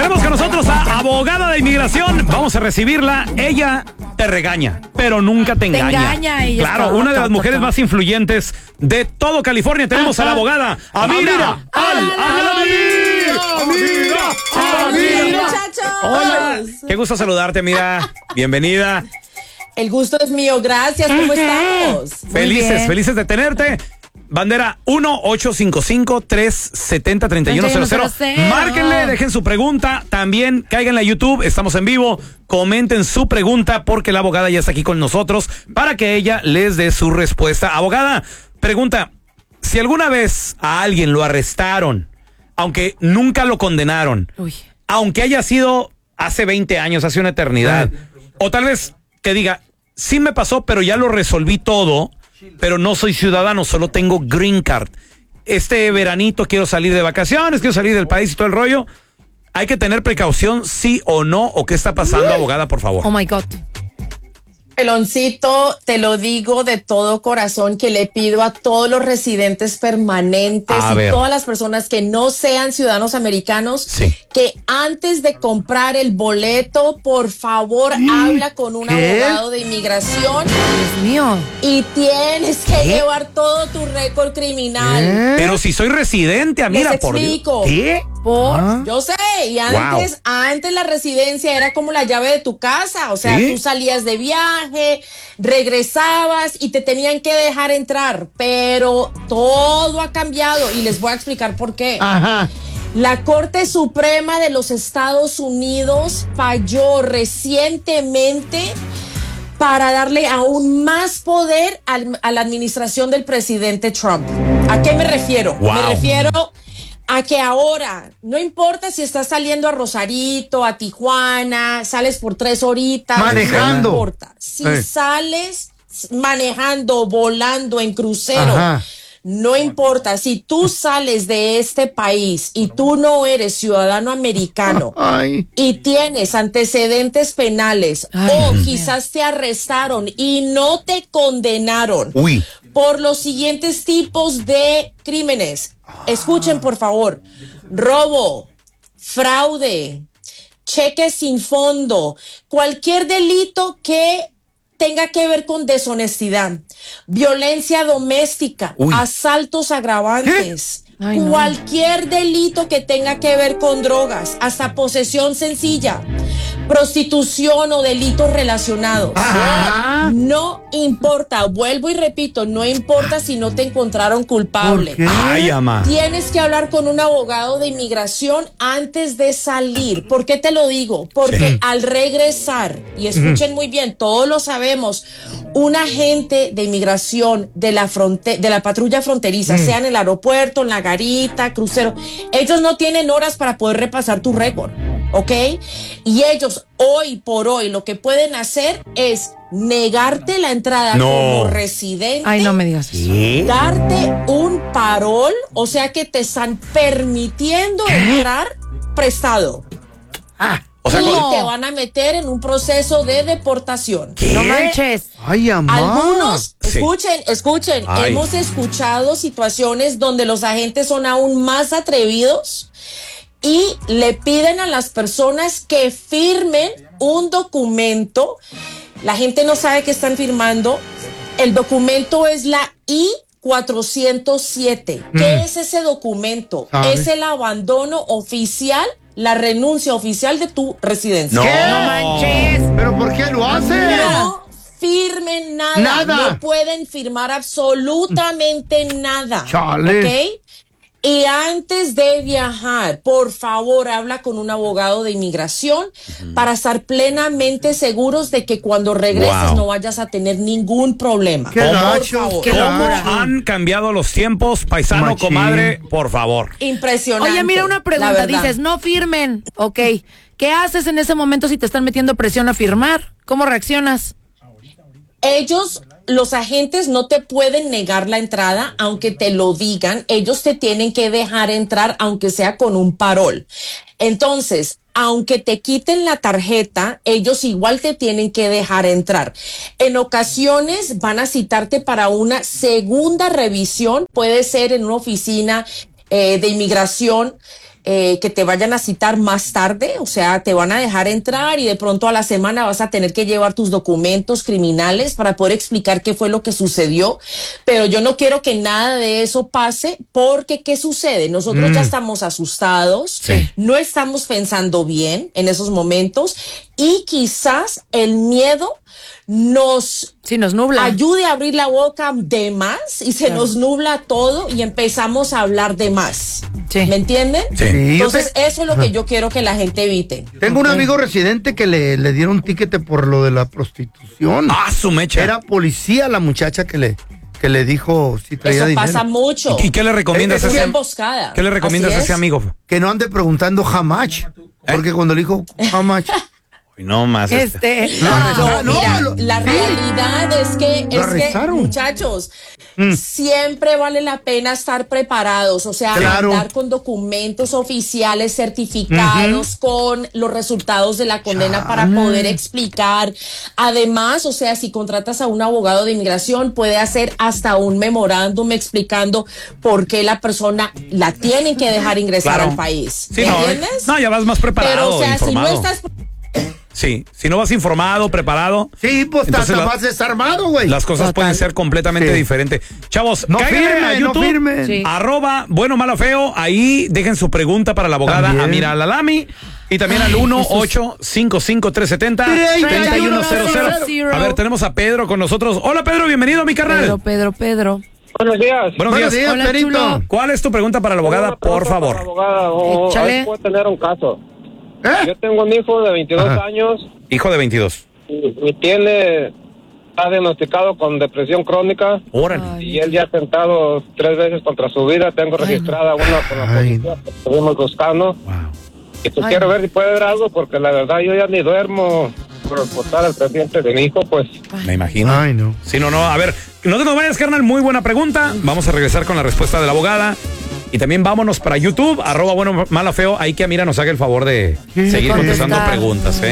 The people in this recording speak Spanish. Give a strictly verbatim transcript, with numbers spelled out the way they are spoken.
Tenemos con nosotros a abogada de inmigración. Vamos a recibirla. Ella te regaña, pero nunca te engaña. Te engaña ella. Claro, está, una de las está, mujeres está. más influyentes de todo California. Tenemos a la abogada Amira Al-Alawi. Amira, Amira. Muchachos. Hola. Qué gusto saludarte, Amira. Bienvenida. El gusto es mío, gracias. ¿Cómo estamos? Felices, bien. felices de tenerte. Bandera uno ocho cinco cinco, tres siete cero, tres uno cero cero. Márquenle, dejen su pregunta. También cáiganle a YouTube, estamos en vivo. Comenten su pregunta porque la abogada ya está aquí con nosotros para que ella les dé su respuesta. Abogada, pregunta, si alguna vez a alguien lo arrestaron, aunque nunca lo condenaron, Uy. aunque haya sido hace veinte años, hace una eternidad, o tal vez que diga, sí me pasó, pero ya lo resolví todo, pero no soy ciudadano, solo tengo green card. Este veranito quiero salir de vacaciones, quiero salir del país y todo el rollo. ¿Hay que tener precaución, sí o no? ¿O qué está pasando, abogada, por favor? Oh my God. Peloncito, te lo digo de todo corazón que le pido a todos los residentes permanentes A y ver. todas las personas que no sean ciudadanos americanos Sí. que antes de comprar el boleto, por favor, habla con un ¿Qué? abogado de inmigración Dios mío. y tienes que llevar todo tu récord criminal. ¿Eh? Pero si soy residente, Amira, Les por Dios. explico. ¿Qué? Por. Ah. Yo sé, y antes, antes la residencia era como la llave de tu casa, o sea, ¿Sí? tú salías de viaje, regresabas y te tenían que dejar entrar, pero todo ha cambiado y les voy a explicar por qué. Ajá. La Corte Suprema de los Estados Unidos falló recientemente para darle aún más poder al- a la administración del presidente Trump. ¿A qué me refiero? Wow. Me refiero a que ahora, no importa si estás saliendo a Rosarito, a Tijuana, sales por tres horitas. Manejando. No importa. Si Eh. sales manejando, volando en crucero, Ajá. no importa. Si tú sales de este país y tú no eres ciudadano americano Ay. y tienes antecedentes penales Ay, o Dios quizás te arrestaron y no te condenaron Uy. por los siguientes tipos de crímenes. Escuchen, por favor. Robo, fraude, cheques sin fondo, cualquier delito que tenga que ver con deshonestidad, violencia doméstica, Uy. asaltos agravantes, Ay, no. cualquier delito que tenga que ver con drogas, hasta posesión sencilla, prostitución o delitos relacionados. Ajá. No importa, vuelvo y repito, no importa si no te encontraron culpable. ¿Por qué? Ay, ama. Tienes que hablar con un abogado de inmigración antes de salir. ¿Por qué te lo digo? Porque Sí. al regresar, y escuchen muy bien, todos lo sabemos, un agente de inmigración de la fronte de la patrulla fronteriza, sea en el aeropuerto, en la garita, crucero, ellos no tienen horas para poder repasar tu récord, ¿ok? Y ellos hoy por hoy lo que pueden hacer es negarte la entrada No. como residente. Ay, no me digas eso. ¿Qué? Darte un parol, o sea que te están permitiendo entrar prestado. Ah. O sea, y con- te van a meter en un proceso de deportación. ¿Qué? No manches. Ay, amá. Algunos, Sí. escuchen, escuchen, Ay. hemos escuchado situaciones donde los agentes son aún más atrevidos y le piden a las personas que firmen un documento. La gente no sabe qué están firmando. El documento es la I cuatrocientos siete. ¿Qué es ese documento? ¿Sabe? Es el abandono oficial, la renuncia oficial de tu residencia. No. ¿Qué? No manches. ¿Pero por qué lo hace? No firmen nada. Nada. No pueden firmar absolutamente nada. Chale. ¿Ok? Y antes de viajar, por favor, habla con un abogado de inmigración para estar plenamente seguros de que cuando regreses Wow. no vayas a tener ningún problema. Qué por gacho, favor. qué ¿Cómo gacho. han cambiado los tiempos, paisano, Machín. comadre? Por favor. Impresionante. Oye, mira una la pregunta. verdad. Dices, no firmen. Ok. ¿Qué haces en ese momento si te están metiendo presión a firmar? ¿Cómo reaccionas? Ellos, los agentes no te pueden negar la entrada, aunque te lo digan. Ellos te tienen que dejar entrar, aunque sea con un parol. Entonces, aunque te quiten la tarjeta, ellos igual te tienen que dejar entrar. En ocasiones van a citarte para una segunda revisión. Puede ser en una oficina eh, de inmigración eh, que te vayan a citar más tarde, o sea, te van a dejar entrar y de pronto a la semana vas a tener que llevar tus documentos criminales para poder explicar qué fue lo que sucedió, pero yo no quiero que nada de eso pase, porque ¿qué sucede? Nosotros mm. ya estamos asustados, sí. no estamos pensando bien en esos momentos y quizás el miedo nos, sí, nos nubla. ayude a abrir la boca de más y se claro. nos nubla todo y empezamos a hablar de más. Sí. ¿Me entienden? Sí. Entonces te... eso es lo que yo quiero que la gente evite. Tengo un amigo residente que le, le dieron un tiquete por lo de la prostitución. Ah, su mecha. Era policía la muchacha que le... que le dijo si traía Eso dinero. pasa mucho. ¿Y qué le recomiendas es, es a ese emboscada. ¿Qué le recomiendas a ese amigo? Que no ande preguntando jamás, porque ¿Eh? cuando le dijo jamás. No más. Este. este. No, no, no, mira, lo, la realidad es que, es que muchachos, mm. siempre vale la pena estar preparados, o sea, claro. andar con documentos oficiales certificados, uh-huh. con los resultados de la condena Chale. para poder explicar. Además, o sea, si contratas a un abogado de inmigración, puede hacer hasta un memorándum explicando por qué la persona la tienen que dejar ingresar claro. al país. Sí, ¿entiendes? No, no, ya vas más preparado. Pero, o sea, informado. si no estás... Sí, si no vas informado, preparado. Sí, pues hasta la, vas desarmado, güey. Las cosas Total. pueden ser completamente sí. diferentes. Chavos, no firmen, a YouTube, no firmen. Sí. Arroba bueno, malo, feo. Ahí dejen su pregunta para la abogada también. Amira Lalami. Y también Ay, al uno ocho cinco cinco tres siete cero tres uno cero cero. A ver, tenemos a Pedro con nosotros. Hola, Pedro, bienvenido, mi carnal. Pedro, Pedro, Pedro. Buenos días. Buenos días, días Hola, Perito. Chulo. ¿Cuál es tu pregunta para la abogada, por favor? Para la abogada, o, Échale. puedo tener un caso. ¿Eh? Yo tengo un hijo de veintidós Ajá. años. Hijo de veintidós. Y, y tiene, está diagnosticado con depresión crónica. Órale. Y él ya ha tentado tres veces contra su vida. Tengo Ay, registrada no. una con la Ay. policía que estuvimos buscando. Wow. Y pues Ay. quiero ver si puede ver algo, porque la verdad yo ya ni duermo por, por estar al pendiente de mi hijo, pues. Me imagino. Ay, no. Sí, no, no. A ver, no te nos vayas, carnal. Muy buena pregunta. Vamos a regresar con la respuesta de la abogada. Y también vámonos para YouTube, arroba bueno, malo, feo. Ahí que Amira nos haga el favor de sí, seguir contestando contestar. preguntas, ¿eh?